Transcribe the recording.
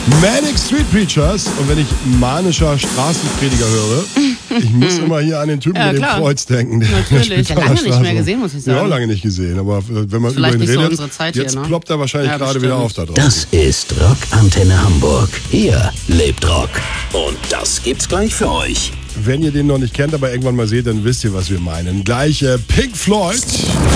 Manic Street Preachers. Und wenn ich manischer Straßenprediger höre, ich muss immer hier an den Typen mit dem Kreuz denken. Natürlich. Ja, lange nicht mehr gesehen, muss ich sagen. Ja, lange nicht gesehen. Aber wenn man vielleicht über ihn redet, so Zeit jetzt hier, ne? ploppt er wahrscheinlich gerade wieder auf da drauf. Das ist Rock Antenne Hamburg. Hier lebt Rock. Und das gibt's gleich für euch. Wenn ihr den noch nicht kennt, aber irgendwann mal seht, dann wisst ihr, was wir meinen. Gleich Pink Floyd.